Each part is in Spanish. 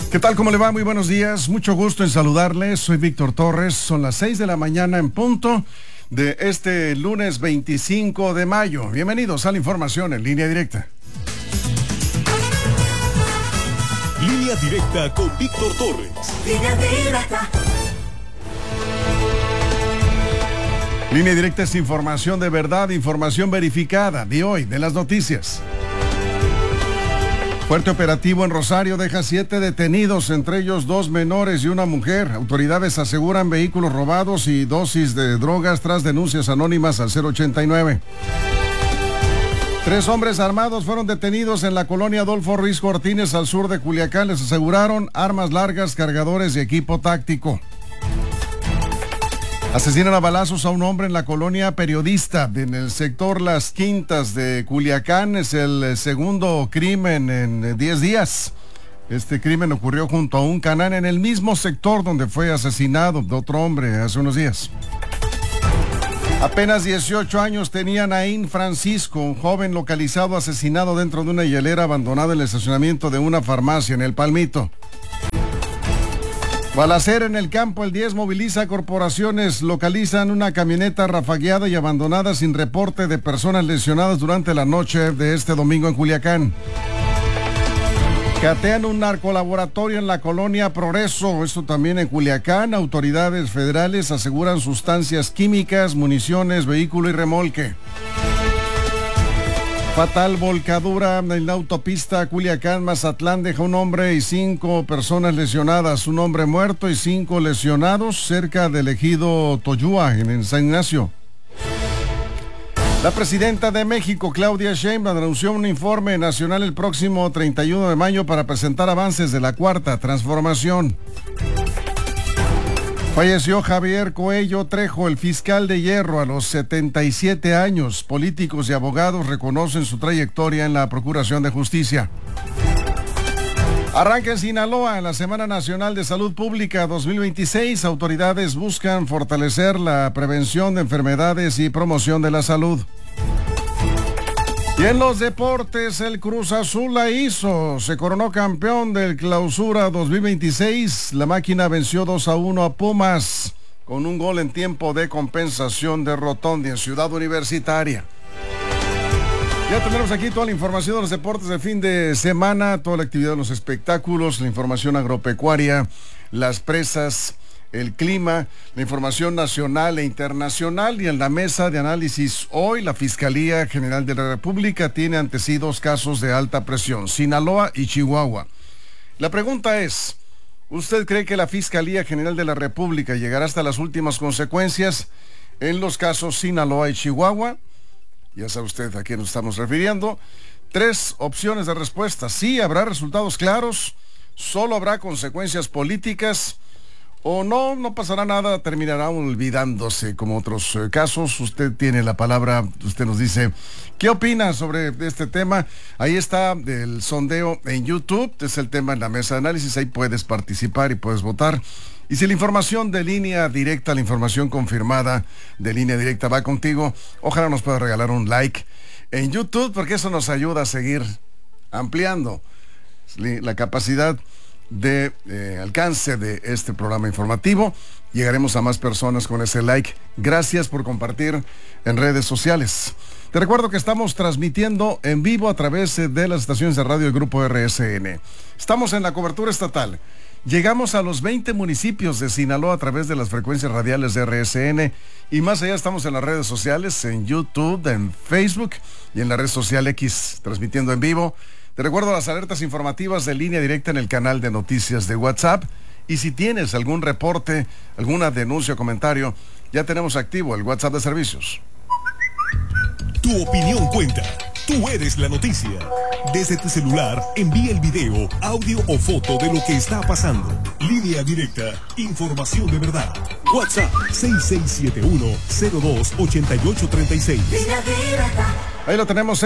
¿Qué tal? ¿Cómo le va? Muy buenos días. Mucho gusto en saludarles. Soy Víctor Torres. Son las 6 de la mañana en punto de este lunes 25 de mayo. Bienvenidos a la información en línea directa. Línea directa con Víctor Torres. Línea directa. Línea directa es información de verdad, información verificada de hoy, de las noticias. Fuerte operativo en Rosario deja 7 detenidos, entre ellos 2 menores y una mujer. Autoridades aseguran vehículos robados y dosis de drogas tras denuncias anónimas al 089. 3 hombres armados fueron detenidos en la colonia Adolfo Ruiz Cortines, al sur de Culiacán. Les aseguraron armas largas, cargadores y equipo táctico. Asesinan a balazos a un hombre en la colonia Periodista, en el sector Las Quintas de Culiacán. Es el segundo crimen en 10 días. Este crimen ocurrió junto a un canal en el mismo sector donde fue asesinado de otro hombre hace unos días. Apenas 18 años tenía Naín Francisco, un joven localizado asesinado dentro de una hielera abandonada en el estacionamiento de una farmacia en El Palmito. Balacera en el campo, el 10 moviliza corporaciones, localizan una camioneta rafagueada y abandonada sin reporte de personas lesionadas durante la noche de este domingo en Culiacán. Catean un narcolaboratorio en la colonia Progreso, esto también en Culiacán. Autoridades federales aseguran sustancias químicas, municiones, vehículo y remolque. Fatal volcadura en la autopista Culiacán-Mazatlán deja un hombre y 5 personas lesionadas. Un hombre muerto y 5 lesionados cerca del ejido Toyúa, en San Ignacio. La presidenta de México, Claudia Sheinbaum, anunció un informe nacional el próximo 31 de mayo para presentar avances de la Cuarta Transformación. Falleció Javier Coello Trejo, el fiscal de Hierro, a los 77 años. Políticos y abogados reconocen su trayectoria en la Procuración de Justicia. Arranca en Sinaloa en la Semana Nacional de Salud Pública 2026. Autoridades buscan fortalecer la prevención de enfermedades y promoción de la salud. Y en los deportes, el Cruz Azul la hizo. Se coronó campeón del Clausura 2026. La máquina venció 2-1 a Pumas con un gol en tiempo de compensación de Rotondi en Ciudad Universitaria. Ya tenemos aquí toda la información de los deportes de fin de semana, toda la actividad de los espectáculos, la información agropecuaria, las presas, el clima, la información nacional e internacional. Y en la mesa de análisis hoy, la Fiscalía General de la República tiene ante sí 2 casos de alta presión, Sinaloa y Chihuahua. La pregunta es, ¿usted cree que la Fiscalía General de la República llegará hasta las últimas consecuencias en los casos Sinaloa y Chihuahua? Ya sabe usted a quién nos estamos refiriendo. 3 opciones de respuesta. Sí, habrá resultados claros, solo habrá consecuencias políticas, o no pasará nada, terminará olvidándose como otros casos. Usted tiene la palabra, usted nos dice, ¿qué opina sobre este tema? Ahí está el sondeo en YouTube, es el tema en la mesa de análisis, ahí puedes participar y puedes votar. Y si la información de línea directa, la información confirmada de línea directa va contigo, ojalá nos pueda regalar un like en YouTube, porque eso nos ayuda a seguir ampliando la capacidad de alcance de este programa informativo. Llegaremos a más personas con ese like. Gracias por compartir en redes sociales. Te recuerdo que estamos transmitiendo en vivo a través de las estaciones de radio del Grupo RSN. Estamos en la cobertura estatal. Llegamos a los 20 municipios de Sinaloa a través de las frecuencias radiales de RSN, y más allá estamos en las redes sociales, en YouTube, en Facebook y en la red social X, transmitiendo en vivo. Te recuerdo las alertas informativas de línea directa en el canal de noticias de WhatsApp, y si tienes algún reporte, alguna denuncia o comentario, ya tenemos activo el WhatsApp de servicios. Tu opinión cuenta. Tú eres la noticia. Desde tu celular, envía el video, audio o foto de lo que está pasando. Línea directa, información de verdad. WhatsApp 6671-028836. Ahí lo tenemos,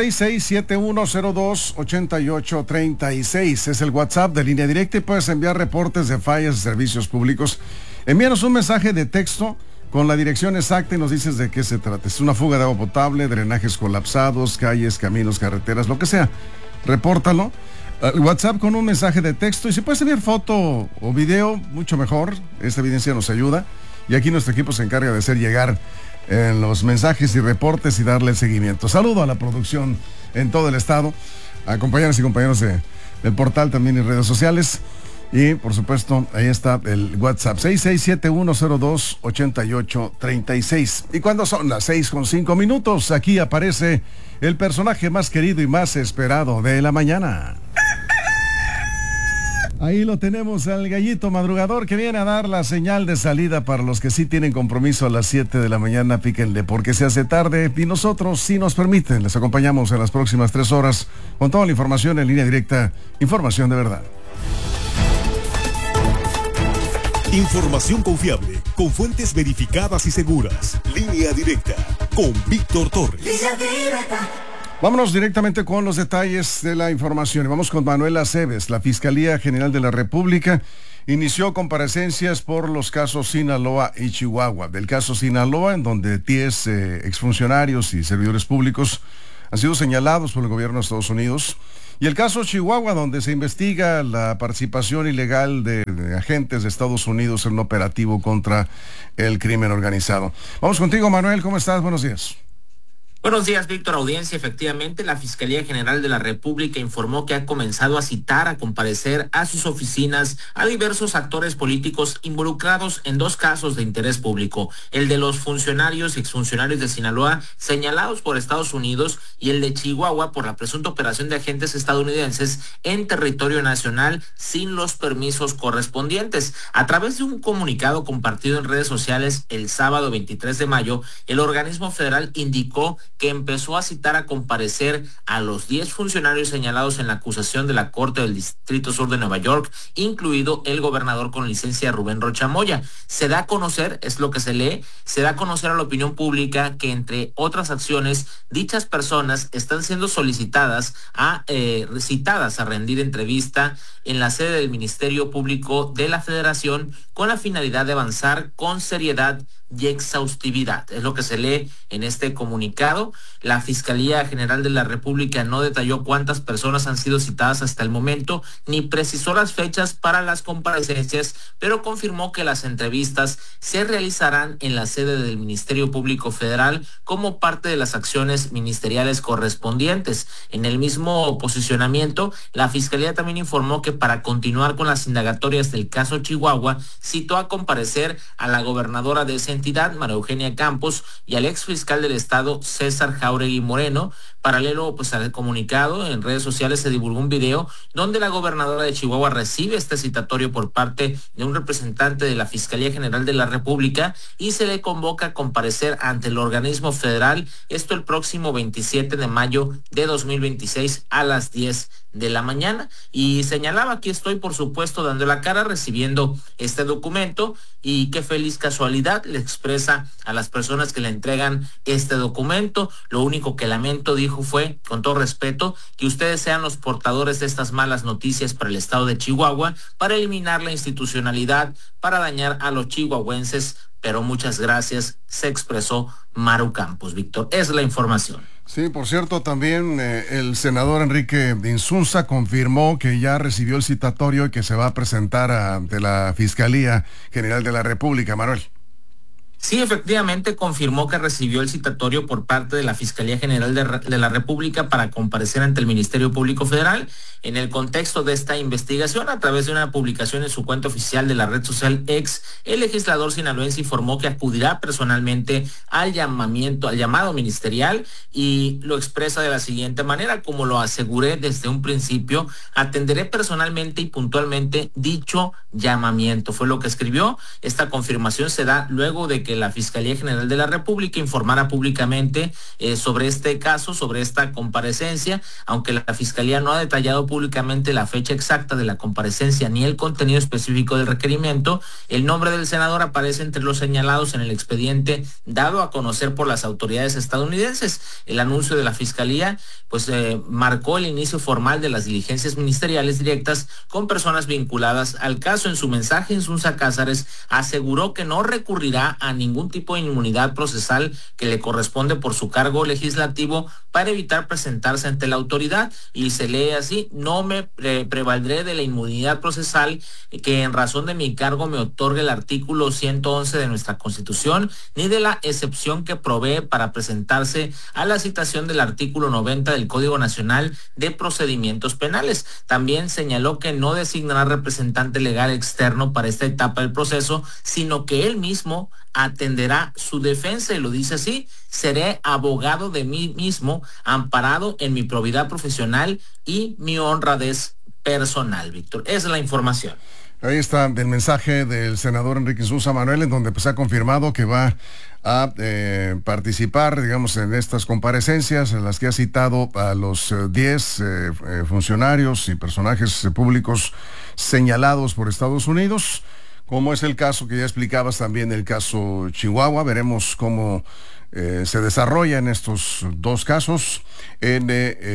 6671028836. Es el WhatsApp de línea directa y puedes enviar reportes de fallas de servicios públicos. Envíanos un mensaje de texto con la dirección exacta y nos dices de qué se trata. Es una fuga de agua potable, drenajes colapsados, calles, caminos, carreteras, lo que sea. Repórtalo Al WhatsApp con un mensaje de texto, y si puedes enviar foto o video, mucho mejor. Esta evidencia nos ayuda y aquí nuestro equipo se encarga de hacer llegar los mensajes y reportes y darle seguimiento. Saludo a la producción en todo el estado, a compañeras y compañeros del portal también en redes sociales. Y por supuesto, ahí está el WhatsApp 6671028836. Y cuando son las 6:05, aquí aparece el personaje más querido y más esperado de la mañana. Ahí lo tenemos, al gallito madrugador que viene a dar la señal de salida para los que sí tienen compromiso a las 7 de la mañana. Píquenle porque se hace tarde y nosotros, si nos permiten, les acompañamos en las próximas 3 horas con toda la información en línea directa, información de verdad. Información confiable, con fuentes verificadas y seguras. Línea directa, con Víctor Torres. Línea directa. Vámonos directamente con los detalles de la información. Vamos con Manuel Aceves. La Fiscalía General de la República inició comparecencias por los casos Sinaloa y Chihuahua. Del caso Sinaloa, en donde 10 exfuncionarios y servidores públicos han sido señalados por el gobierno de Estados Unidos. Y el caso Chihuahua, donde se investiga la participación ilegal de agentes de Estados Unidos en un operativo contra el crimen organizado. Vamos contigo, Manuel. ¿Cómo estás? Buenos días. Buenos días, Víctor. Audiencia. Efectivamente, la Fiscalía General de la República informó que ha comenzado a citar a comparecer a sus oficinas a diversos actores políticos involucrados en 2 casos de interés público, el de los funcionarios y exfuncionarios de Sinaloa señalados por Estados Unidos y el de Chihuahua por la presunta operación de agentes estadounidenses en territorio nacional sin los permisos correspondientes. A través de un comunicado compartido en redes sociales el sábado 23 de mayo, el organismo federal indicó que empezó a citar a comparecer a los 10 funcionarios señalados en la acusación de la Corte del Distrito Sur de Nueva York, incluido el gobernador con licencia Rubén Rocha Moya. Se da a conocer, es lo que se lee, se da a conocer a la opinión pública que, entre otras acciones, dichas personas están siendo citadas a rendir entrevista en la sede del Ministerio Público de la Federación con la finalidad de avanzar con seriedad y exhaustividad. Es lo que se lee en este comunicado. La Fiscalía General de la República no detalló cuántas personas han sido citadas hasta el momento, ni precisó las fechas para las comparecencias, pero confirmó que las entrevistas se realizarán en la sede del Ministerio Público Federal como parte de las acciones ministeriales correspondientes. En el mismo posicionamiento, la Fiscalía también informó que para continuar con las indagatorias del caso Chihuahua, citó a comparecer a la gobernadora de esa entidad, María Eugenia Campos, y al exfiscal del estado, César Jáuregui Moreno. Paralelo al comunicado, en redes sociales se divulgó un video donde la gobernadora de Chihuahua recibe este citatorio por parte de un representante de la Fiscalía General de la República y se le convoca a comparecer ante el organismo federal, esto el próximo 27 de mayo de 2026 a las 10 de la mañana. Y señalaba: aquí estoy, por supuesto, dando la cara, recibiendo este documento, y qué feliz casualidad, le expresa a las personas que le entregan este documento. Lo único que lamento, dijo, fue, con todo respeto, que ustedes sean los portadores de estas malas noticias para el estado de Chihuahua, para eliminar la institucionalidad, para dañar a los chihuahuenses, pero muchas gracias, se expresó Maru Campos. Víctor, es la información. Sí, por cierto, también el senador Enrique Insunza confirmó que ya recibió el citatorio y que se va a presentar ante la Fiscalía General de la República. Manuel. Sí, efectivamente confirmó que recibió el citatorio por parte de la Fiscalía General de la República para comparecer ante el Ministerio Público Federal. En el contexto de esta investigación, a través de una publicación en su cuenta oficial de la red social X, el legislador sinaloense informó que acudirá personalmente al llamado ministerial, y lo expresa de la siguiente manera: como lo aseguré desde un principio, atenderé personalmente y puntualmente dicho llamamiento. Fue lo que escribió. Esta confirmación se da luego de que la Fiscalía General de la República informara públicamente sobre este caso, sobre esta comparecencia, aunque la Fiscalía no ha detallado públicamente la fecha exacta de la comparecencia ni el contenido específico del requerimiento. El nombre del senador aparece entre los señalados en el expediente dado a conocer por las autoridades estadounidenses. El anuncio de la Fiscalía marcó el inicio formal de las diligencias ministeriales directas con personas vinculadas al caso. En su mensaje, Insunza Cázares aseguró que no recurrirá a ningún tipo de inmunidad procesal que le corresponde por su cargo legislativo para evitar presentarse ante la autoridad. Y se lee así: no me prevaldré de la inmunidad procesal que en razón de mi cargo me otorgue el artículo 111 de nuestra Constitución, ni de la excepción que provee para presentarse a la citación del artículo 90 del Código Nacional de Procedimientos Penales. También señaló que no designará representante legal externo para esta etapa del proceso, sino que él mismo atenderá su defensa, y lo dice así: seré abogado de mí mismo, amparado en mi probidad profesional y mi honradez personal. Víctor, esa es la información. Ahí está el mensaje del senador Enrique Insunza Manuel, en donde pues ha confirmado que va a participar, digamos, en estas comparecencias en las que ha citado a los 10 funcionarios y personajes públicos señalados por Estados Unidos, como es el caso que ya explicabas también, el caso Chihuahua. Veremos cómo se desarrolla en estos dos casos. En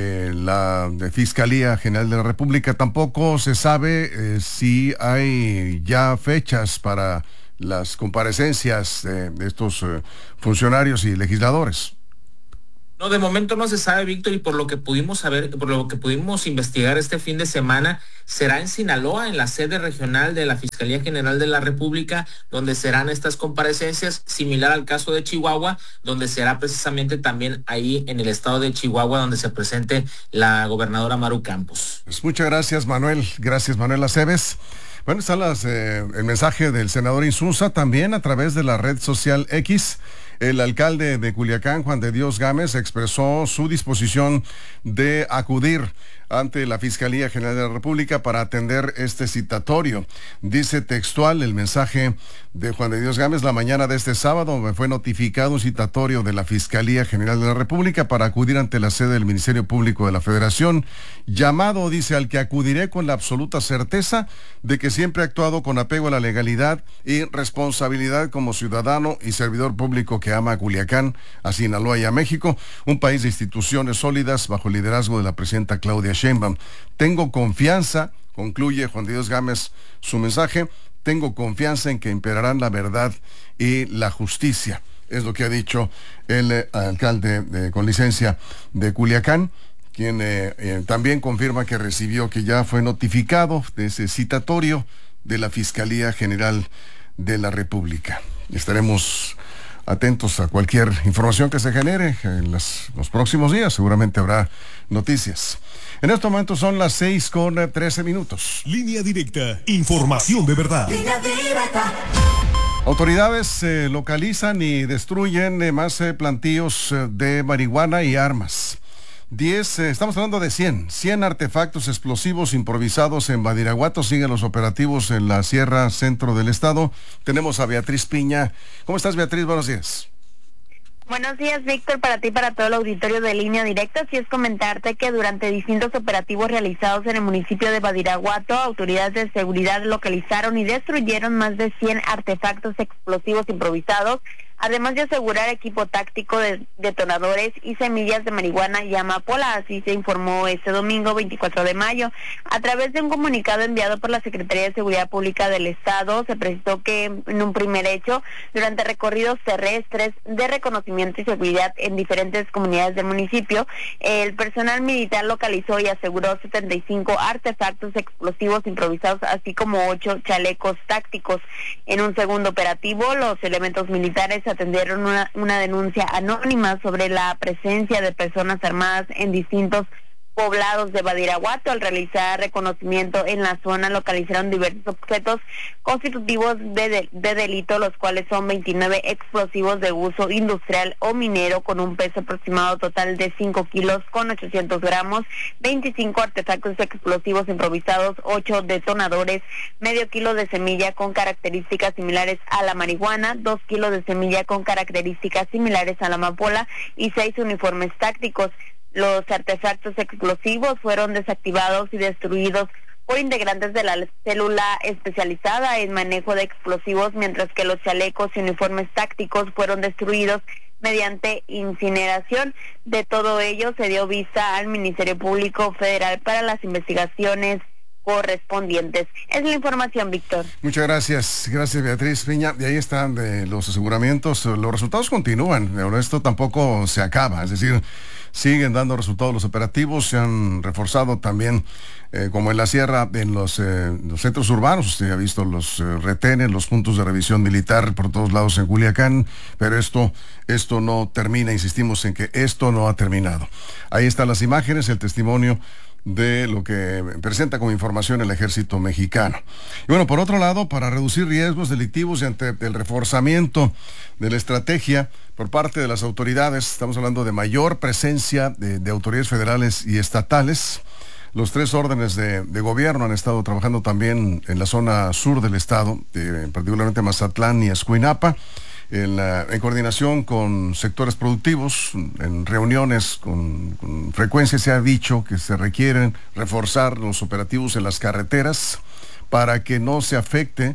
la Fiscalía General de la República tampoco se sabe si hay ya fechas para las comparecencias de estos funcionarios y legisladores. No, de momento no se sabe, Víctor, y por lo que pudimos saber, por lo que pudimos investigar este fin de semana, será en Sinaloa, en la sede regional de la Fiscalía General de la República, donde serán estas comparecencias, similar al caso de Chihuahua, donde será precisamente también ahí en el estado de Chihuahua, donde se presente la gobernadora Maru Campos. Pues muchas gracias, Manuel. Gracias, Manuel Aceves. Bueno, está el mensaje del senador Insunza también a través de la red social X. El alcalde de Culiacán, Juan de Dios Gámez, expresó su disposición de acudir ante la Fiscalía General de la República para atender este citatorio. Dice textual el mensaje de Juan de Dios Gámez: la mañana de este sábado me fue notificado un citatorio de la Fiscalía General de la República para acudir ante la sede del Ministerio Público de la Federación. Llamado, dice, al que acudiré con la absoluta certeza de que siempre he actuado con apego a la legalidad y responsabilidad como ciudadano y servidor público que ama a Culiacán, a Sinaloa y a México, un país de instituciones sólidas bajo el liderazgo de la presidenta Claudia Sheinbaum. Tengo confianza, concluye Juan de Dios Gámez su mensaje, tengo confianza en que imperarán la verdad y la justicia. Es lo que ha dicho el alcalde con licencia de Culiacán, quien también confirma que recibió, que ya fue notificado de ese citatorio de la Fiscalía General de la República. Estaremos atentos a cualquier información que se genere en los próximos días. Seguramente habrá noticias. En este momento son las 6:13. Línea Directa, información de verdad. Línea Directa. Autoridades localizan y destruyen más plantíos de marihuana y armas. Estamos hablando de 100 artefactos explosivos improvisados en Badiraguato. Siguen los operativos en la Sierra Centro del estado. Tenemos a Beatriz Piña. ¿Cómo estás, Beatriz? Buenos días. Buenos días, Víctor, para ti y para todo el auditorio de Línea Directa. Sí, es comentarte que durante distintos operativos realizados en el municipio de Badiraguato, autoridades de seguridad localizaron y destruyeron más de 100 artefactos explosivos improvisados, además de asegurar equipo táctico de detonadores y semillas de marihuana y amapola. Así se informó este domingo 24 de mayo. A través de un comunicado enviado por la Secretaría de Seguridad Pública del Estado, se precisó que en un primer hecho, durante recorridos terrestres de reconocimiento y seguridad en diferentes comunidades del municipio, el personal militar localizó y aseguró 75 artefactos explosivos improvisados, así como 8 chalecos tácticos. En un segundo operativo, los elementos militares atendieron una denuncia anónima sobre la presencia de personas armadas en distintos poblados de Badiraguato. Al realizar reconocimiento en la zona, localizaron diversos objetos constitutivos de delito, los cuales son 29 explosivos de uso industrial o minero con un peso aproximado total de 5 kilos con 800 gramos, 25 artefactos explosivos improvisados, 8 detonadores, medio kilo de semilla con características similares a la marihuana, 2 kilos de semilla con características similares a la amapola y 6 uniformes tácticos. Los artefactos explosivos fueron desactivados y destruidos por integrantes de la célula especializada en manejo de explosivos, mientras que los chalecos y uniformes tácticos fueron destruidos mediante incineración. De todo ello se dio vista al Ministerio Público Federal para las investigaciones correspondientes. Es la información, Víctor. Muchas gracias. Gracias, Beatriz Piña. Y ahí están los aseguramientos. Los resultados continúan. Esto tampoco se acaba. Es decir, siguen dando resultados los operativos. Se han reforzado también, como en la sierra, en los centros urbanos. Usted ha visto los retenes, los puntos de revisión militar por todos lados en Culiacán. Pero esto no termina. Insistimos en que esto no ha terminado. Ahí están las imágenes, el testimonio de lo que presenta como información el ejército mexicano. Y bueno, por otro lado, para reducir riesgos delictivos y ante el reforzamiento de la estrategia por parte de las autoridades, estamos hablando de mayor presencia de autoridades federales y estatales. Los 3 órdenes de gobierno han estado trabajando también en la zona sur del estado, particularmente Mazatlán y Escuinapa, en coordinación con sectores productivos. En reuniones con frecuencia se ha dicho que se requieren reforzar los operativos en las carreteras para que no se afecte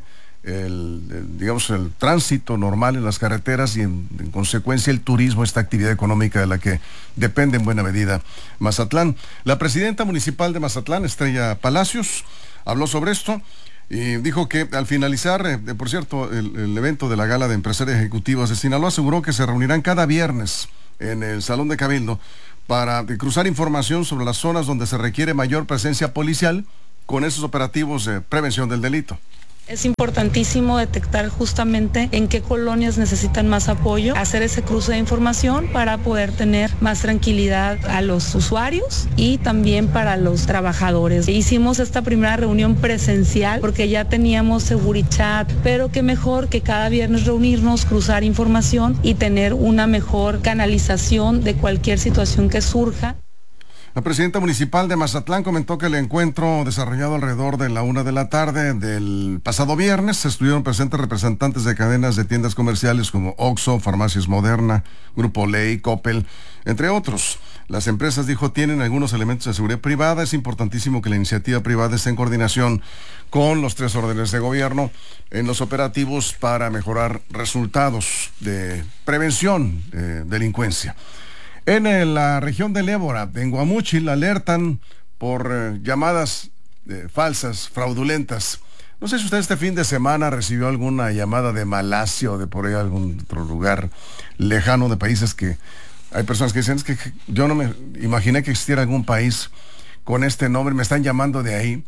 el tránsito normal en las carreteras y en consecuencia el turismo, esta actividad económica de la que depende en buena medida Mazatlán. La presidenta municipal de Mazatlán, Estrella Palacios, habló sobre esto y dijo que al finalizar, por cierto, el evento de la Gala de Empresarios Ejecutivos de Sinaloa, aseguró que se reunirán cada viernes en el Salón de Cabildo para cruzar información sobre las zonas donde se requiere mayor presencia policial con esos operativos de prevención del delito. Es importantísimo detectar justamente en qué colonias necesitan más apoyo, hacer ese cruce de información para poder tener más tranquilidad a los usuarios y también para los trabajadores. Hicimos esta primera reunión presencial porque ya teníamos Segurichat, pero qué mejor que cada viernes reunirnos, cruzar información y tener una mejor canalización de cualquier situación que surja. La presidenta municipal de Mazatlán comentó que el encuentro desarrollado alrededor de la 1:00 p.m. del pasado viernes estuvieron presentes representantes de cadenas de tiendas comerciales como Oxxo, Farmacias Moderna, Grupo Ley, Coppel, entre otros. Las empresas, dijo, tienen algunos elementos de seguridad privada. Es importantísimo que la iniciativa privada esté en coordinación con los 3 órdenes de gobierno en los operativos para mejorar resultados de prevención de delincuencia. En la región del Ébora, en Guamúchil, alertan por llamadas falsas, fraudulentas. No sé si usted este fin de semana recibió alguna llamada de Malasia o de por ahí algún otro lugar lejano de países que hay personas que dicen, es que yo no me imaginé que existiera algún país con este nombre, me están llamando de ahí.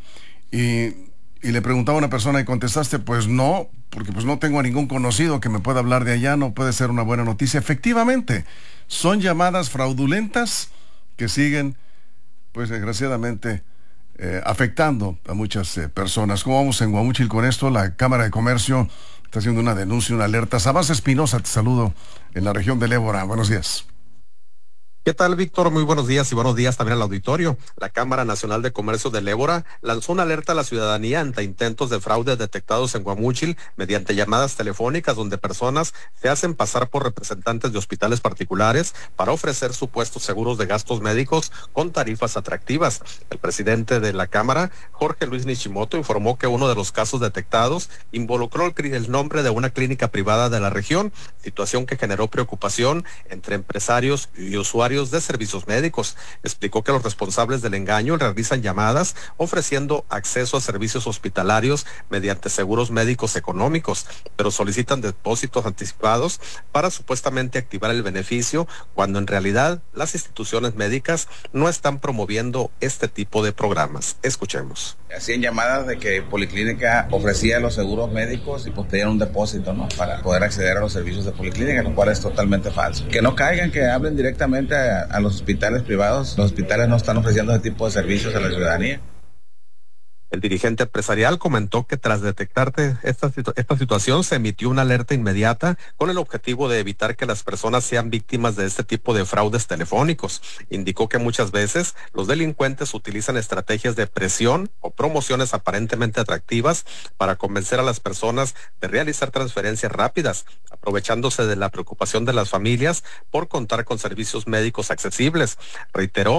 Y le preguntaba a una persona y contestaste, pues no, porque pues no tengo a ningún conocido que me pueda hablar de allá, no puede ser una buena noticia. Efectivamente, son llamadas fraudulentas que siguen, pues desgraciadamente, afectando a muchas personas. ¿Cómo vamos en Guamúchil con esto? La Cámara de Comercio está haciendo una denuncia, una alerta. Sabas Espinosa, te saludo en la región del Ébora. Buenos días. ¿Qué tal, Víctor? Muy buenos días y buenos días también al auditorio. La Cámara Nacional de Comercio del Ébora lanzó una alerta a la ciudadanía ante intentos de fraude detectados en Guamúchil mediante llamadas telefónicas donde personas se hacen pasar por representantes de hospitales particulares para ofrecer supuestos seguros de gastos médicos con tarifas atractivas. El presidente de la Cámara, Jorge Luis Nishimoto, informó que uno de los casos detectados involucró el nombre de una clínica privada de la región, situación que generó preocupación entre empresarios y usuarios de servicios médicos. Explicó que los responsables del engaño realizan llamadas ofreciendo acceso a servicios hospitalarios mediante seguros médicos económicos, pero solicitan depósitos anticipados para supuestamente activar el beneficio, cuando en realidad las instituciones médicas no están promoviendo este tipo de programas. Escuchemos. Hacían llamadas de que Policlínica ofrecía los seguros médicos y pues pedían un depósito, ¿no?, para poder acceder a los servicios de Policlínica, lo cual es totalmente falso. Que no caigan, que hablen directamente a los hospitales privados. Los hospitales no están ofreciendo ese tipo de servicios a la ciudadanía. El dirigente empresarial comentó que tras detectarse esta situación se emitió una alerta inmediata con el objetivo de evitar que las personas sean víctimas de este tipo de fraudes telefónicos. Indicó que muchas veces los delincuentes utilizan estrategias de presión o promociones aparentemente atractivas para convencer a las personas de realizar transferencias rápidas, aprovechándose de la preocupación de las familias por contar con servicios médicos accesibles. Reiteró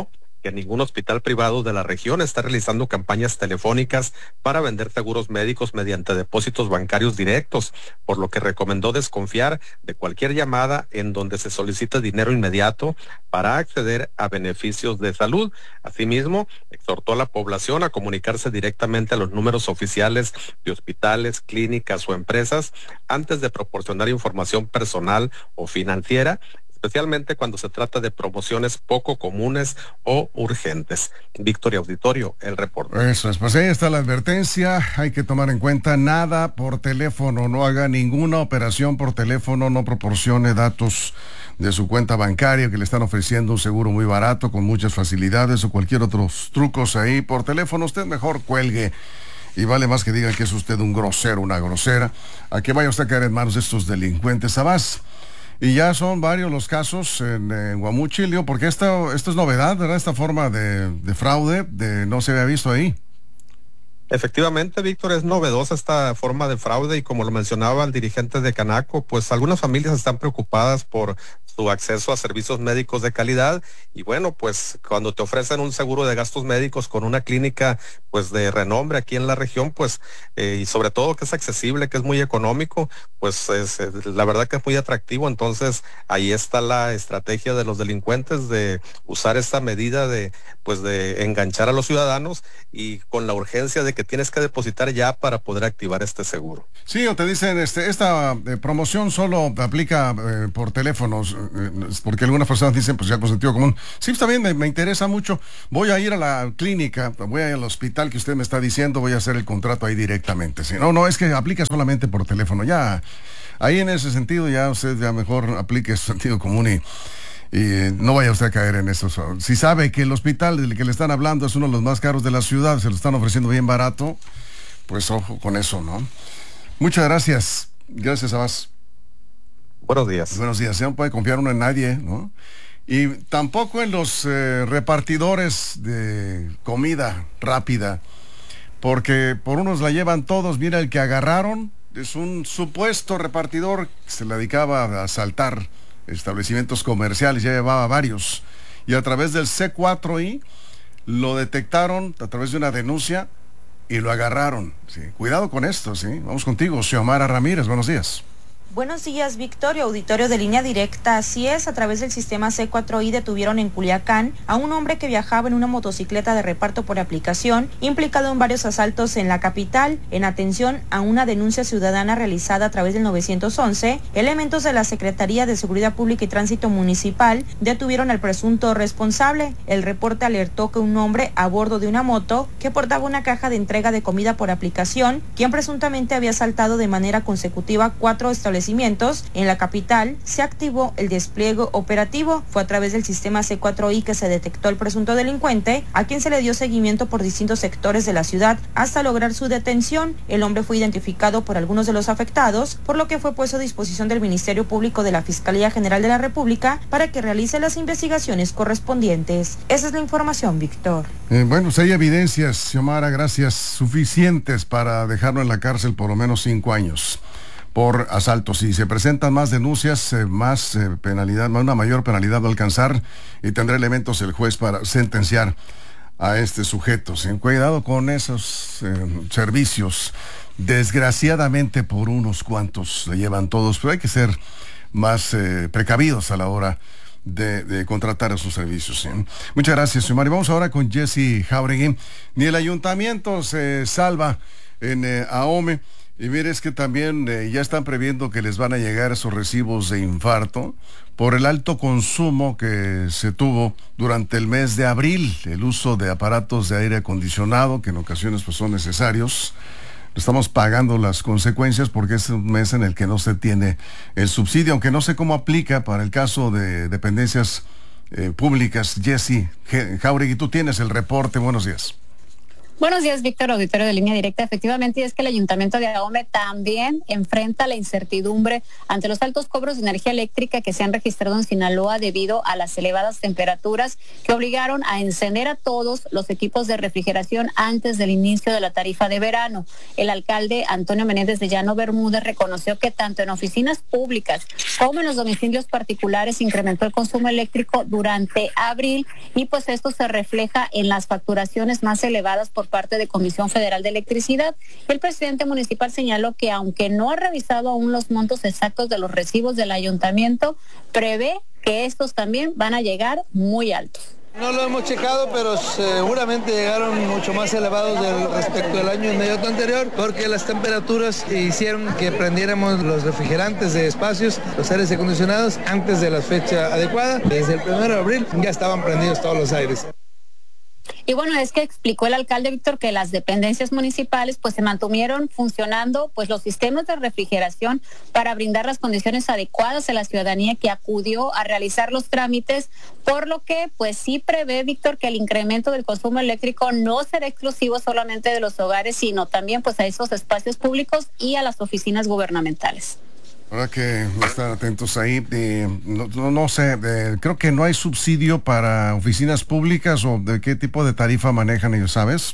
que ningún hospital privado de la región está realizando campañas telefónicas para vender seguros médicos mediante depósitos bancarios directos, por lo que recomendó desconfiar de cualquier llamada en donde se solicita dinero inmediato para acceder a beneficios de salud. Asimismo, exhortó a la población a comunicarse directamente a los números oficiales de hospitales, clínicas o empresas antes de proporcionar información personal o financiera, especialmente cuando se trata de promociones poco comunes o urgentes. Victoria Auditorio, el reporte. Eso es, pues ahí está la advertencia, hay que tomar en cuenta nada por teléfono, no haga ninguna operación por teléfono, no proporcione datos de su cuenta bancaria que le están ofreciendo un seguro muy barato con muchas facilidades o cualquier otros trucos ahí por teléfono. Usted mejor cuelgue. Y vale más que digan que es usted un grosero, una grosera, a que vaya usted a caer en manos de estos delincuentes a más. Y ya son varios los casos en Guamúchil, porque esto es novedad, ¿verdad? Esta forma de fraude no se había visto ahí. Efectivamente, Víctor, es novedosa esta forma de fraude y como lo mencionaba el dirigente de Canaco, pues algunas familias están preocupadas por su acceso a servicios médicos de calidad y bueno, pues cuando te ofrecen un seguro de gastos médicos con una clínica pues de renombre aquí en la región, pues y sobre todo que es accesible, que es muy económico, pues la verdad que es muy atractivo. Entonces ahí está la estrategia de los delincuentes de usar esta medida de enganchar a los ciudadanos y con la urgencia de que tienes que depositar ya para poder activar este seguro. Sí, o te dicen, esta promoción solo aplica por teléfonos, porque algunas personas dicen, pues ya con sentido común. Sí, está bien, me interesa mucho. Voy a ir a la clínica, voy a ir al hospital que usted me está diciendo, voy a hacer el contrato ahí directamente. ¿Sí? No, es que aplica solamente por teléfono. Ya, ahí en ese sentido, ya usted ya mejor aplique su sentido común y no vaya usted a caer en eso. Si sabe que el hospital del que le están hablando es uno de los más caros de la ciudad, se lo están ofreciendo bien barato, pues ojo con eso, ¿no? Muchas gracias. Gracias, Abbas. Buenos días. Buenos días. Ya no puede confiar uno en nadie, ¿no? Y tampoco en los repartidores de comida rápida, porque por unos la llevan todos. Mira, el que agarraron es un supuesto repartidor que se le dedicaba a asaltar establecimientos comerciales, ya llevaba varios, y a través del C4I lo detectaron a través de una denuncia y lo agarraron. Sí, cuidado con esto, sí. Vamos contigo, Xiomara Ramírez, buenos días. Buenos días, Victoria, auditorio de Línea Directa. Así es, a través del sistema C4I detuvieron en Culiacán a un hombre que viajaba en una motocicleta de reparto por aplicación, implicado en varios asaltos en la capital. En atención a una denuncia ciudadana realizada a través del 911, elementos de la Secretaría de Seguridad Pública y Tránsito Municipal detuvieron al presunto responsable. El reporte alertó que un hombre a bordo de una moto que portaba una caja de entrega de comida por aplicación, quien presuntamente había asaltado de manera consecutiva 4 establecimientos en la capital, se activó el despliegue operativo. Fue a través del sistema C4I que se detectó el presunto delincuente, a quien se le dio seguimiento por distintos sectores de la ciudad hasta lograr su detención. El hombre fue identificado por algunos de los afectados, por lo que fue puesto a disposición del Ministerio Público de la Fiscalía General de la República para que realice las investigaciones correspondientes. Esa es la información, Víctor. Bueno, si hay evidencias, Xiomara, gracias, suficientes para dejarlo en la cárcel por lo menos 5 años. Por asaltos. Si se presentan más denuncias, más penalidad, una mayor penalidad va a alcanzar y tendrá elementos el juez para sentenciar a este sujeto. Cuidado con esos servicios. Desgraciadamente por unos cuantos le llevan todos, pero hay que ser más precavidos a la hora de contratar esos servicios. ¿Sí? Muchas gracias, Xiomara. Vamos ahora con Jesse Jauregui. Ni el ayuntamiento se salva en Ahome. Y mire, es que también ya están previendo que les van a llegar esos recibos de infarto por el alto consumo que se tuvo durante el mes de abril, el uso de aparatos de aire acondicionado, que en ocasiones pues son necesarios. Estamos pagando las consecuencias porque es un mes en el que no se tiene el subsidio, aunque no sé cómo aplica para el caso de dependencias públicas. Jesse Jauregui, tú tienes el reporte. Buenos días. Buenos días, Víctor, auditorio de Línea Directa. Efectivamente, y es que el Ayuntamiento de Ahome también enfrenta la incertidumbre ante los altos cobros de energía eléctrica que se han registrado en Sinaloa debido a las elevadas temperaturas que obligaron a encender a todos los equipos de refrigeración antes del inicio de la tarifa de verano. El alcalde Antonio Menéndez de Llano Bermúdez reconoció que tanto en oficinas públicas como en los domicilios particulares incrementó el consumo eléctrico durante abril y pues esto se refleja en las facturaciones más elevadas por parte de Comisión Federal de Electricidad. El presidente municipal señaló que aunque no ha revisado aún los montos exactos de los recibos del ayuntamiento, prevé que estos también van a llegar muy altos. No lo hemos checado, pero seguramente llegaron mucho más elevados respecto del año inmediato anterior, porque las temperaturas hicieron que prendiéramos los refrigerantes de espacios, los aires acondicionados, antes de la fecha adecuada. Desde el 1 de abril ya estaban prendidos todos los aires. Y bueno, es que explicó el alcalde Víctor que las dependencias municipales pues se mantuvieron funcionando pues los sistemas de refrigeración para brindar las condiciones adecuadas a la ciudadanía que acudió a realizar los trámites, por lo que pues sí prevé Víctor que el incremento del consumo eléctrico no será exclusivo solamente de los hogares, sino también pues a esos espacios públicos y a las oficinas gubernamentales. Habrá que estar atentos ahí. No sé, creo que no hay subsidio para oficinas públicas o de qué tipo de tarifa manejan ellos, ¿sabes?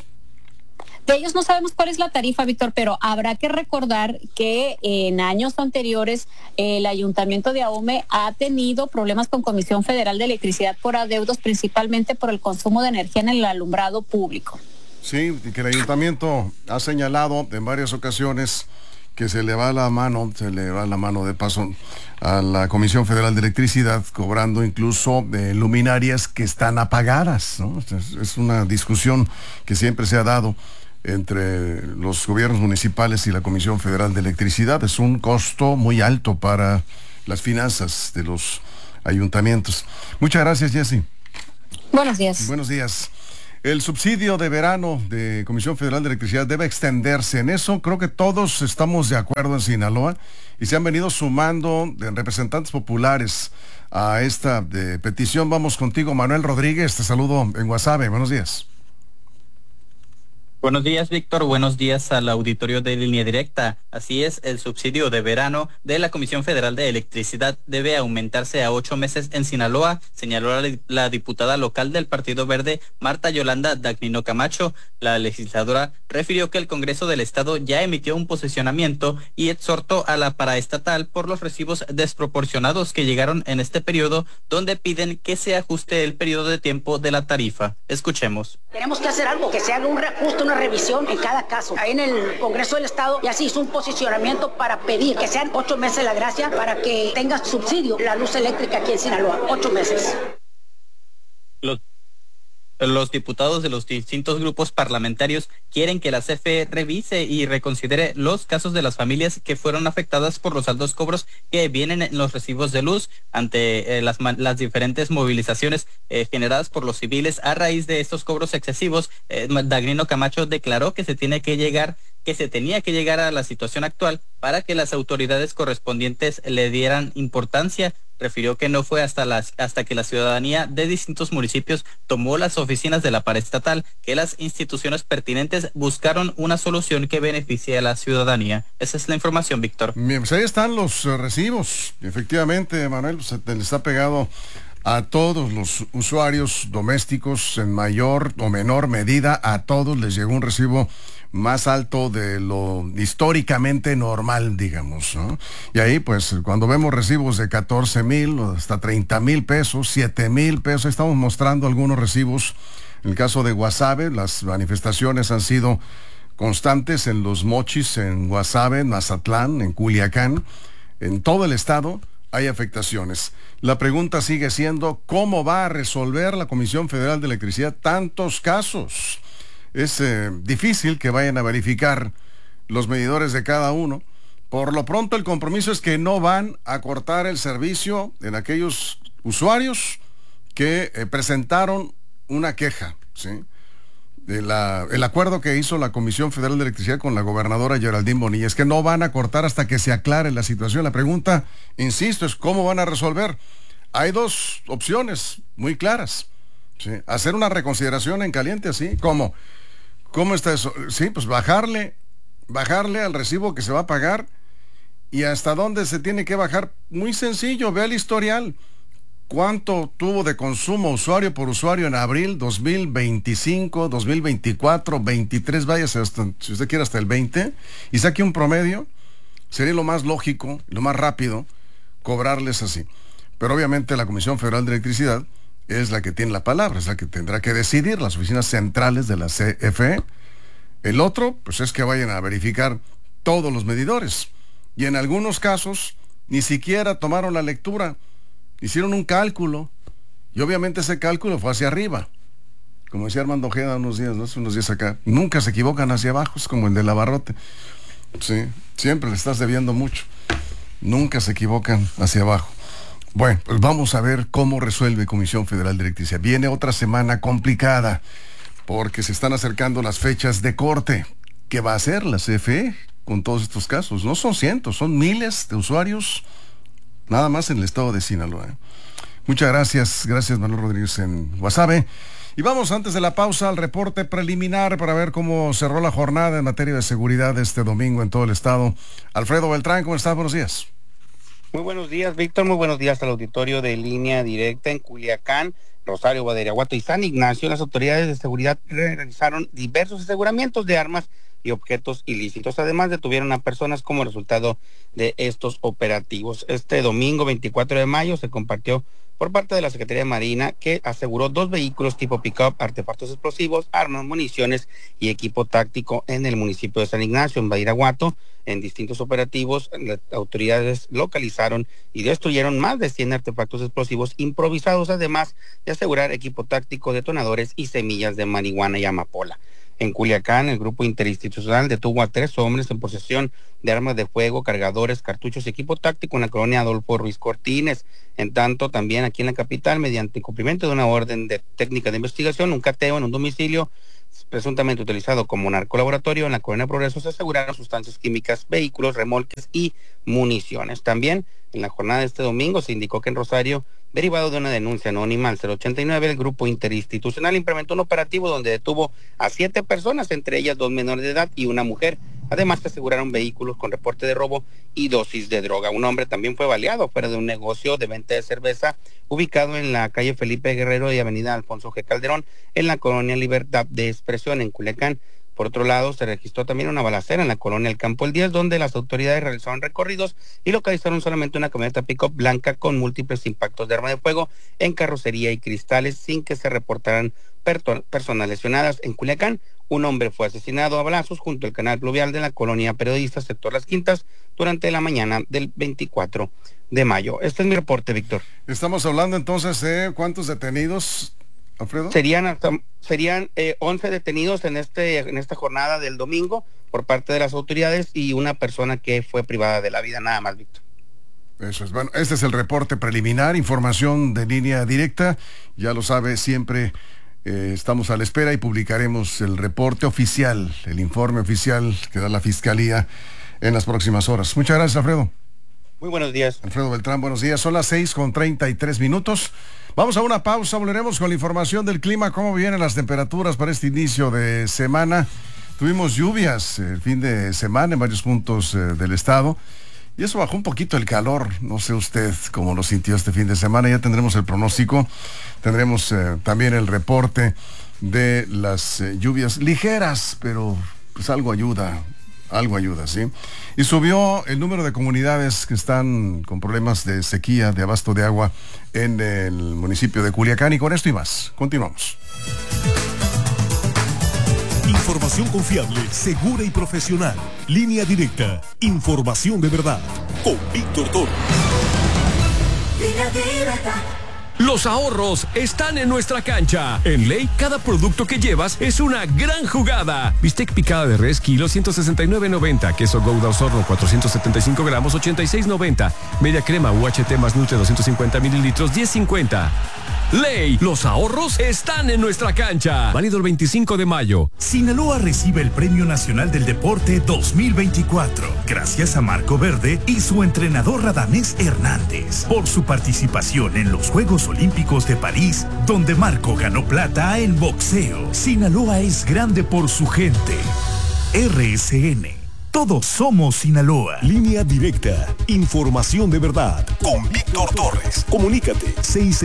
De ellos no sabemos cuál es la tarifa, Víctor, pero habrá que recordar que en años anteriores el Ayuntamiento de Ahome ha tenido problemas con Comisión Federal de Electricidad por adeudos, principalmente por el consumo de energía en el alumbrado público. Sí, que el Ayuntamiento ha señalado en varias ocasiones que se le va la mano de paso a la Comisión Federal de Electricidad, cobrando incluso de luminarias que están apagadas, ¿no? Es una discusión que siempre se ha dado entre los gobiernos municipales y la Comisión Federal de Electricidad. Es un costo muy alto para las finanzas de los ayuntamientos. Muchas gracias, Jessy. Buenos días. Buenos días. El subsidio de verano de Comisión Federal de Electricidad debe extenderse. En eso creo que todos estamos de acuerdo en Sinaloa y se han venido sumando de representantes populares a esta petición. Vamos contigo, Manuel Rodríguez. Te saludo en Guasave. Buenos días. Buenos días, Víctor. Buenos días al auditorio de Línea Directa. Así es, el subsidio de verano de la Comisión Federal de Electricidad debe aumentarse a 8 meses en Sinaloa, señaló la diputada local del Partido Verde, Marta Yolanda Dagnino Camacho. La legisladora refirió que el Congreso del Estado ya emitió un posicionamiento y exhortó a la paraestatal por los recibos desproporcionados que llegaron en este periodo, donde piden que se ajuste el periodo de tiempo de la tarifa. Escuchemos. Tenemos que hacer algo, que se haga un reajuste, una revisión en cada caso. Ahí en el Congreso del Estado ya se hizo un posicionamiento para pedir que sean 8 meses la gracia para que tenga subsidio la luz eléctrica aquí en Sinaloa. 8 meses. Los diputados de los distintos grupos parlamentarios quieren que la CFE revise y reconsidere los casos de las familias que fueron afectadas por los altos cobros que vienen en los recibos de luz ante las diferentes movilizaciones generadas por los civiles a raíz de estos cobros excesivos. Dagnino Camacho declaró que se tenía que llegar a la situación actual para que las autoridades correspondientes le dieran importancia. Refirió que no fue hasta que la ciudadanía de distintos municipios tomó las oficinas de la paraestatal que las instituciones pertinentes buscaron una solución que beneficie a la ciudadanía. Esa es la información, Víctor. Bien, pues ahí están los recibos. Efectivamente, Manuel, se le está pegado a todos los usuarios domésticos en mayor o menor medida. A todos les llegó un recibo más alto de lo históricamente normal, digamos, ¿no? Y ahí, pues, cuando vemos recibos de 14,000 hasta 30,000 pesos, 7,000 pesos, estamos mostrando algunos recibos. En el caso de Guasave, las manifestaciones han sido constantes en Los Mochis, en Guasave, en Mazatlán, en Culiacán. En todo el estado hay afectaciones. La pregunta sigue siendo, ¿cómo va a resolver la Comisión Federal de Electricidad tantos casos? Es difícil que vayan a verificar los medidores de cada uno. Por lo pronto el compromiso es que no van a cortar el servicio en aquellos usuarios que presentaron una queja, ¿sí? El acuerdo que hizo la Comisión Federal de Electricidad con la gobernadora Geraldine Bonilla es que no van a cortar hasta que se aclare la situación. La pregunta, insisto, es ¿cómo van a resolver? Hay dos opciones muy claras, ¿sí? Hacer una reconsideración en caliente, así como ¿Cómo está eso? Sí, pues bajarle al recibo que se va a pagar. ¿Y hasta dónde se tiene que bajar? Muy sencillo, vea el historial. ¿Cuánto tuvo de consumo usuario por usuario en abril 2025, 2024, 23, váyase hasta, si usted quiere, hasta el 20, y saque un promedio? Sería lo más lógico, lo más rápido, cobrarles así. Pero obviamente la Comisión Federal de Electricidad es la que tiene la palabra, es la que tendrá que decidir, las oficinas centrales de la CFE. El otro, pues es que vayan a verificar todos los medidores. Y en algunos casos, ni siquiera tomaron la lectura. Hicieron un cálculo, y obviamente ese cálculo fue hacia arriba. Como decía Armando Ojeda unos días acá, nunca se equivocan hacia abajo, es como el del abarrote. Sí, siempre le estás debiendo mucho. Nunca se equivocan hacia abajo. Bueno, pues vamos a ver cómo resuelve Comisión Federal de Electricidad. Viene otra semana complicada, porque se están acercando las fechas de corte. ¿Qué va a hacer la CFE con todos estos casos? No son cientos, son miles de usuarios, nada más en el estado de Sinaloa. Muchas gracias Manuel Rodríguez en Guasave. Y vamos antes de la pausa al reporte preliminar para ver cómo cerró la jornada en materia de seguridad este domingo en todo el estado. Alfredo Beltrán, ¿cómo estás? Buenos días. Muy buenos días, Víctor. Muy buenos días al auditorio de Línea Directa. En Culiacán, Rosario, Badiraguato y San Ignacio, las autoridades de seguridad realizaron diversos aseguramientos de armas y objetos ilícitos. Además, detuvieron a personas como resultado de estos operativos. Este domingo 24 de mayo se compartió por parte de la Secretaría de Marina, que aseguró 2 vehículos tipo pick-up, artefactos explosivos, armas, municiones y equipo táctico en el municipio de San Ignacio, en Badiraguato. En distintos operativos, las autoridades localizaron y destruyeron más de 100 artefactos explosivos improvisados, además de asegurar equipo táctico, detonadores y semillas de marihuana y amapola. En Culiacán, el grupo interinstitucional detuvo a 3 hombres en posesión de armas de fuego, cargadores, cartuchos y equipo táctico en la colonia Adolfo Ruiz Cortines. En tanto, también aquí en la capital, mediante cumplimiento de una orden de técnica de investigación, un cateo en un domicilio presuntamente utilizado como narcolaboratorio en la colonia Progreso, se aseguraron sustancias químicas, vehículos, remolques y municiones. También en la jornada de este domingo se indicó que en Rosario, derivado de una denuncia anónima al 089, el grupo interinstitucional implementó un operativo donde detuvo a 7 personas, entre ellas 2 menores de edad y una mujer. Además, se aseguraron vehículos con reporte de robo y dosis de droga. Un hombre también fue baleado fuera de un negocio de venta de cerveza ubicado en la calle Felipe Guerrero y avenida Alfonso G. Calderón, en la colonia Libertad de Expresión, en Culiacán. Por otro lado, se registró también una balacera en la colonia El Campo El 10, donde las autoridades realizaron recorridos y localizaron solamente una camioneta pick-up blanca con múltiples impactos de arma de fuego en carrocería y cristales, sin que se reportaran personas lesionadas. En Culiacán, un hombre fue asesinado a balazos junto al canal pluvial de la colonia Periodista, sector Las Quintas, durante la mañana del 24 de mayo. Este es mi reporte, Víctor. Estamos hablando entonces de ¿cuántos detenidos, Alfredo? Serían 11 detenidos en esta jornada del domingo por parte de las autoridades y una persona que fue privada de la vida, nada más, Víctor. Eso es, bueno, este es el reporte preliminar, información de Línea Directa, ya lo sabe, siempre estamos a la espera y publicaremos el reporte oficial, el informe oficial que da la Fiscalía en las próximas horas. Muchas gracias, Alfredo. Muy buenos días. Alfredo Beltrán, buenos días. Son las 6:33. Vamos a una pausa, volveremos con la información del clima, cómo vienen las temperaturas para este inicio de semana. Tuvimos lluvias el fin de semana en varios puntos del estado y eso bajó un poquito el calor. No sé usted cómo lo sintió este fin de semana. Ya tendremos el pronóstico, tendremos también el reporte de las lluvias ligeras, pero pues algo ayuda, ¿sí? Y subió el número de comunidades que están con problemas de sequía, de abasto de agua en el municipio de Culiacán. Y con esto y más, continuamos. Información confiable, segura y profesional. Línea Directa, información de verdad. Con Víctor Toro. Línea Directa. Los ahorros están en nuestra cancha. En Ley, cada producto que llevas es una gran jugada. Bistec picada de res, kilo, 169.90. Queso Gouda Osorno, 475 gramos, 86.90. Media crema UHT más Nutre, 250 mililitros, 10.50. Ley, los ahorros están en nuestra cancha. Válido el 25 de mayo. Sinaloa recibe el Premio Nacional del Deporte 2024, gracias a Marco Verde y su entrenador Radamés Hernández, por su participación en los Juegos Olímpicos de París, donde Marco ganó plata en boxeo. Sinaloa es grande por su gente. RSN. Todos somos Sinaloa. Línea directa. Información de verdad. Con Víctor Torres. Comunícate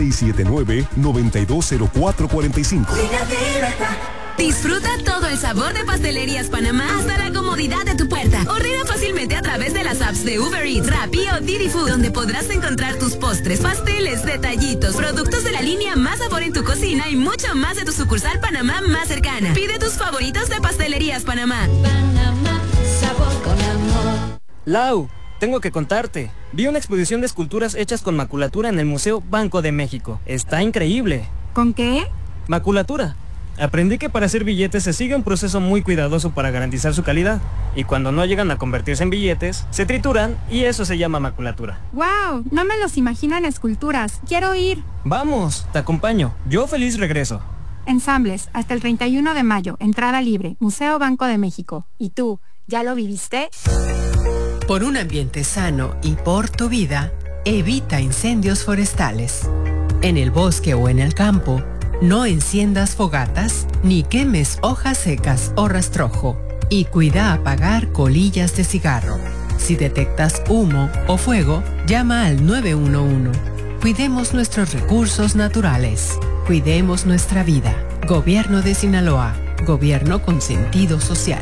6679-920445. Disfruta todo el sabor de Pastelerías Panamá hasta la comodidad de tu puerta. Ordena fácilmente a través de las apps de Uber Eats, Rappi o Didi Food, donde podrás encontrar tus postres, pasteles, detallitos, productos de la línea Más Sabor en tu cocina y mucho más de tu sucursal Panamá más cercana. Pide tus favoritos de Pastelerías Panamá. Panamá, sabor con amor. Lau, tengo que contarte. Vi una exposición de esculturas hechas con maculatura en el Museo Banco de México. Está increíble. ¿Con qué? Maculatura. Aprendí que para hacer billetes se sigue un proceso muy cuidadoso para garantizar su calidad. Y cuando no llegan a convertirse en billetes, se trituran y eso se llama maculatura. ¡Wow! No me los imagino en esculturas. ¡Quiero ir! Vamos, te acompaño. Yo feliz regreso. Ensambles, hasta el 31 de mayo. Entrada libre. Museo Banco de México. ¿Y tú, ya lo viviste? Por un ambiente sano y por tu vida, evita incendios forestales. En el bosque o en el campo, no enciendas fogatas ni quemes hojas secas o rastrojo. Y cuida apagar colillas de cigarro. Si detectas humo o fuego, llama al 911. Cuidemos nuestros recursos naturales. Cuidemos nuestra vida. Gobierno de Sinaloa. Gobierno con sentido social.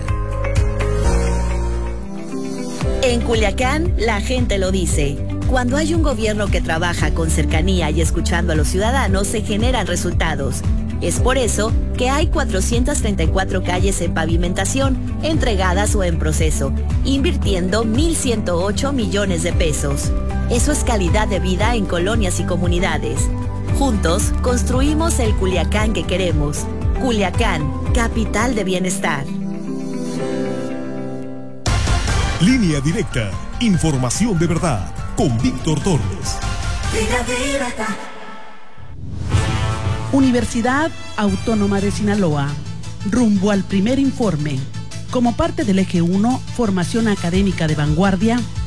En Culiacán, la gente lo dice. Cuando hay un gobierno que trabaja con cercanía y escuchando a los ciudadanos, se generan resultados. Es por eso que hay 434 calles en pavimentación, entregadas o en proceso, invirtiendo 1.108 millones de pesos. Eso es calidad de vida en colonias y comunidades. Juntos, construimos el Culiacán que queremos. Culiacán, capital de bienestar. Línea directa. Información de verdad. Con Víctor Torres. Universidad Autónoma de Sinaloa. Rumbo al primer informe. Como parte del Eje 1, formación académica de vanguardia,